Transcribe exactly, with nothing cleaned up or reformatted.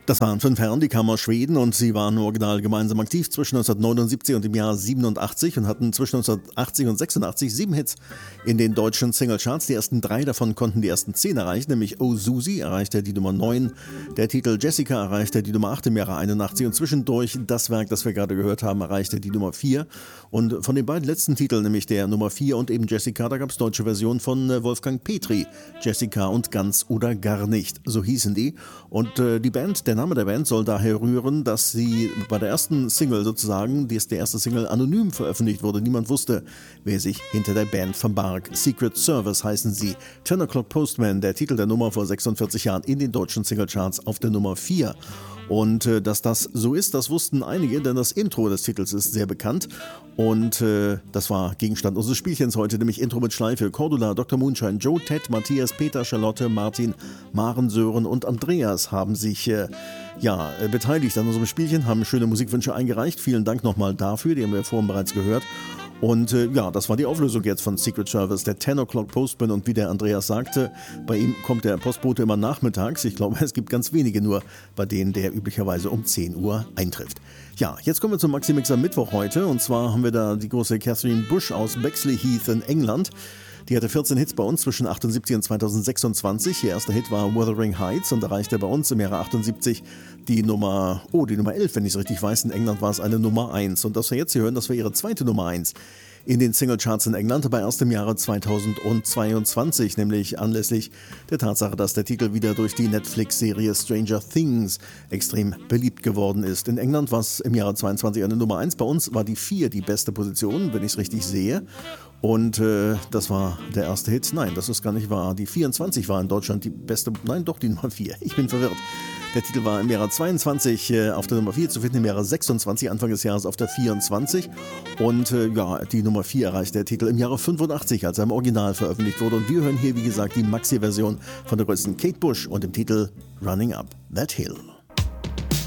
Das waren fünf Herren, die kamen aus Schweden und sie waren original gemeinsam aktiv zwischen neunzehnhundertneunundsiebzig und dem Jahr siebenundachtzig und hatten zwischen neunzehnhundertachtzig und sechsundachtzig sieben Hits in den deutschen Singlecharts. Die ersten drei davon konnten die ersten zehn erreichen, nämlich Oh Susi erreichte die Nummer neun, der Titel Jessica erreichte die Nummer acht im Jahre einundachtzig und zwischendurch das Werk, das wir gerade gehört haben, erreichte die Nummer vier. Und von den beiden letzten Titeln, nämlich der Nummer vier und eben Jessica, da gab es deutsche Versionen von Wolfgang Petri. Jessica und Ganz oder Gar nicht, so hießen die. Und äh, die Band, der Name der Band soll daher rühren, dass sie bei der ersten Single sozusagen, die ist der erste Single anonym veröffentlicht wurde. Niemand wusste, wer sich hinter der Band verbarg. Secret Service heißen sie. Ten O'Clock Postman, der Titel der Nummer vor sechsundvierzig Jahren in den deutschen Singlecharts auf der Nummer vier. Und äh, dass das so ist, das wussten einige, denn das Intro des Titels ist sehr bekannt. Und äh, das war Gegenstand unseres Spielchens heute, nämlich Intro mit Schleife. Cordula, Doktor Moonshine, Joe, Ted, Matthias, Peter, Charlotte, Martin, Maren, Sören und Andreas haben sich äh, ja, äh, beteiligt an unserem Spielchen, haben schöne Musikwünsche eingereicht. Vielen Dank nochmal dafür, die haben wir vorhin bereits gehört. Und äh, ja, das war die Auflösung jetzt von Secret Service, der Ten O'Clock Postman. Und wie der Andreas sagte, bei ihm kommt der Postbote immer nachmittags. Ich glaube, es gibt ganz wenige nur, bei denen der üblicherweise um zehn Uhr eintrifft. Ja, jetzt kommen wir zum Maxi-Mix am Mittwoch heute. Und zwar haben wir da die große Catherine Bush aus Bexley Heath in England. Die hatte vierzehn Hits bei uns zwischen achtundsiebzig und zweitausendsechsundzwanzig. Ihr erster Hit war Wuthering Heights und erreichte bei uns im Jahre achtundsiebzig die Nummer, oh, die Nummer elf, wenn ich es richtig weiß. In England war es eine Nummer eins. Und das wir jetzt hier hören, das war ihre zweite Nummer eins in den Singlecharts in England, aber erst im Jahre zweitausendzweiundzwanzig, nämlich anlässlich der Tatsache, dass der Titel wieder durch die Netflix-Serie Stranger Things extrem beliebt geworden ist. In England war es im Jahre zweiundzwanzig eine Nummer eins, bei uns war die vier die beste Position, wenn ich es richtig sehe. Und äh, das war der erste Hit. Nein, das ist gar nicht wahr. Die vierundzwanzig war in Deutschland die beste, nein, doch die Nummer vier. Ich bin verwirrt. Der Titel war im Jahre zweiundzwanzig äh, auf der Nummer vier zu finden, im Jahre sechsundzwanzig, Anfang des Jahres auf der vierundzwanzig. Und äh, ja, die Nummer vier erreichte der Titel im Jahre fünfundachtzig, als er im Original veröffentlicht wurde. Und wir hören hier, wie gesagt, die Maxi-Version von der größten Kate Bush und dem Titel Running Up That Hill.